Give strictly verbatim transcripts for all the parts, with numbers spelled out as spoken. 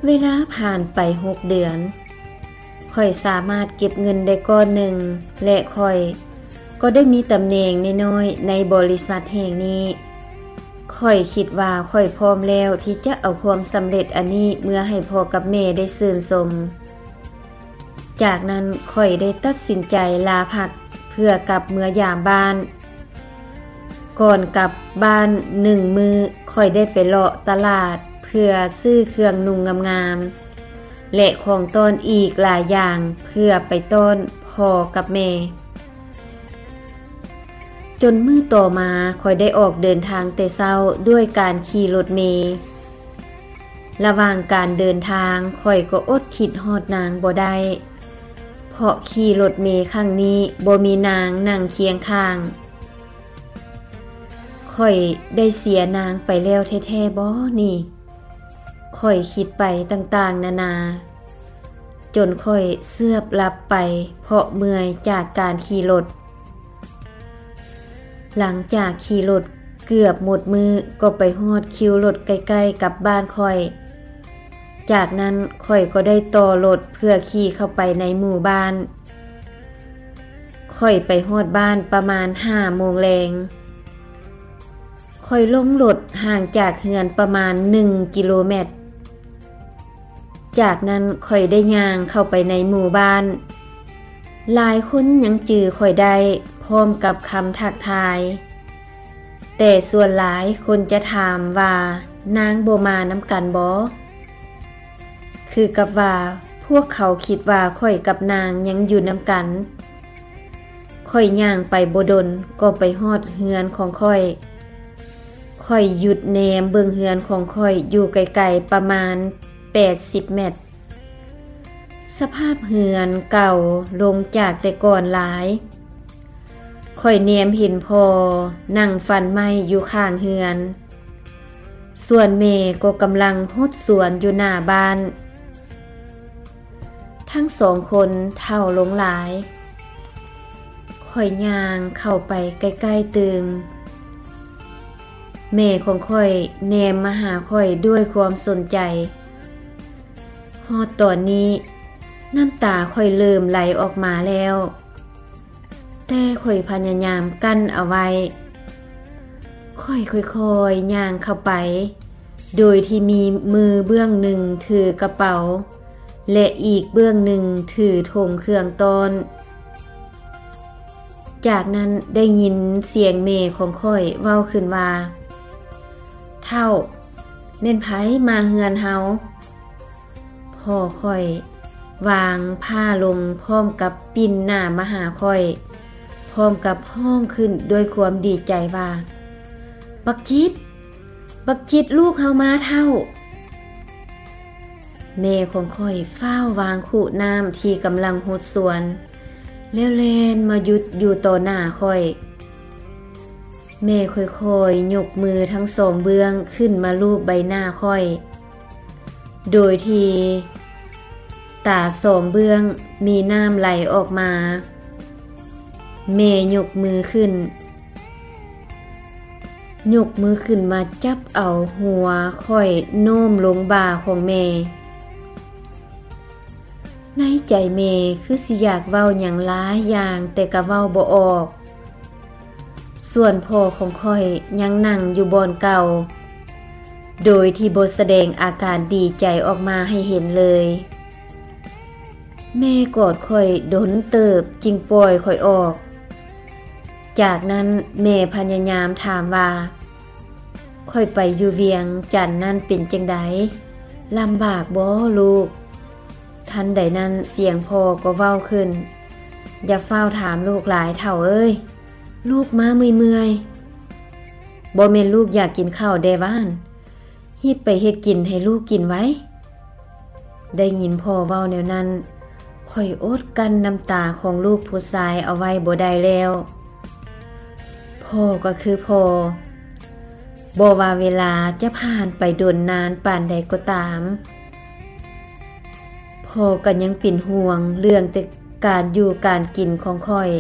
เวลาผ่านไปหกเดือนค่อยสามารถเก็บเงินได้ก้อนหนึ่งและค่อยก็ได้มีตำแหน่งน้อยๆในบริษัทแห่งนี้ค่อยคิดว่าค่อยพร้อมแล้วที่จะเอาความสำเร็จอันนี้เมื่อให้พ่อกับแม่ได้ชื่นชมจากนั้นค่อยได้ตัดสินใจลาพักเพื่อกลับเมื่อยามบ้านก่อนกลับบ้านหนึ่งมือค่อยได้ไปเลาะตลาดเพื่อซื้อเครื่องนุ่งงามๆและของต้อนอีกหลายอย่างเพื่อไปต้อนพ่อกับแม่จนมื้อต่อมาค่อยได้ออกเดินทางแต่เช้าด้วยการขี่รถเมล์ระหว่างการเดินทางค่อยก็อดคิดฮอดนางบ่ได้เพราะขี่รถเมล์ครั้งนี้บ่มีนางนั่งเคียงข้างค่อยได้เสียนางไปแล้วแท้ๆบ่นี่ค่อยคิดไปต่างๆนานาจนค่อยเสือบหลับไปเพราะเมื่อยจากการขี่รถหลังจากขี่รถเกือบหมดมือก็ไปฮอดคิวรถใกล้ๆกับบ้านค่อยจากนั้นค่อยก็ได้ต่อรถเพื่อขี่เข้าไปในหมู่บ้านค่อยไปฮอดบ้านประมาณห้าโมงแลงค่อยลงรถห่างจากเฮือนประมาณหนึ่งกิโลเมตรจากนั้นค่อยได้ย่างเข้าไปในหมู่บ้านหลายคนยังจื่อค่อยได้พร้อมกับคำทักทายแต่ส่วนหลายคนจะถามว่านางบ่มานำกันบ่คือกับว่าพวกเขาคิดว่าค่อยกับนางยังอยู่นำกันค่อยย่างไปบ่ดนก็ไปฮอดเฮือนของค่อยค่อยหยุดแนมเบิ่งเฮือนของค่อยอยู่ไกลๆประมาณแปดสิบเมตรสภาพเฮือนเก่าลงจากแต่ก่อนหลายค่อยแนมเห็นพ่อนั่งฟันไม้อยู่ข้างเฮือนส่วนแม่ก็กำลังหดสวนอยู่หน้าบ้านทั้งสองคนเท่าลงหลายค่อยย่างเข้าไปใกล้ๆตึมแม่ของค่อยแนมมาหาค่อยด้วยความสนใจฮอดตอนนี้น้ำตาค่อยเริ่มไหลออกมาแล้วแต่ค่อยพยายามกั้นเอาไว้ค่อยค่อยๆย่างเข้าไปโดยที่มีมือเบื้องหนึ่งถือกระเป๋าและอีกเบื้องหนึ่งถือธงเครื่องต้นจากนั้นได้ยินเสียงแม่ของค่อยเว้าขึ้นว่าเท่าแม่นไผมาเฮือนเฮาพ่อค่อยวางผ้าลงพร้อมกับปิ้นหน้ามาหาค่อยพร้อมกับห้องขึ้นด้วยความดีใจว่าบักจิตบักจิตลูกเฮามาเท่าแม่ของค่อยฟ้าววางขู่น้ำที่กำลังหดสวนแล้วแล่นมาหยุดอยู่ต่อหน้าค่อยแม่ค่อยๆยกมือทั้งสองเบื้องขึ้นมาลูบใบหน้าค่อยโดยที่ตาสองเบื้องมีน้ำไหลออกมาแม่ยกมือขึ้นยกมือขึ้นมาจับเอาหัวค่อยโน้มลงบ่าของแม่ในใจแม่คือสิอยากเว้าหยังหลายอย่างแต่ก็เว้าบ่ออกส่วนพ่อของค่อยยังนั่งอยู่บอนเก่าโดยที่บ่แสดงอาการดีใจออกมาให้เห็นเลยแม่กอดค่อยดนเติบจึงปล่อยค่อยออกจากนั้นแม่พยายามถามว่าค่อยไปอยู่เวียงจันทน์นั่นเป็นจังไดลำบากบ่ลูกทันใดนั้นเสียงพ่อก็เว้าขึ้นอย่าเฝ้าถามลูกหลายเฒ่าเอ้ยลูกมาเมื่อยๆบ่แม่นลูกอยากกินข้าวแดว่านฮิบไปเฮ็ดกินให้ลูกกินไว้ได้ยินพ่อเว้าแนวนั้นค่อยอดกั้นน้ำตาของลูกผู้ชายเอาไว้บ่ได้แล้วพ่อก็คือพ่อบ่ว่าเวลาจะผ่านไปดนนานปานใดก็ตามพ่อก็ยังเป็นห่วงเรื่องแต่การอยู่การกินของค่อย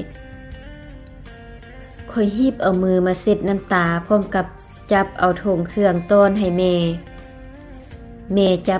ค่อยฮีบเอามือมาเช็ดน้ำตาพร้อมกับจับเอาธงเครื่องต้นให้แม่แม่จับ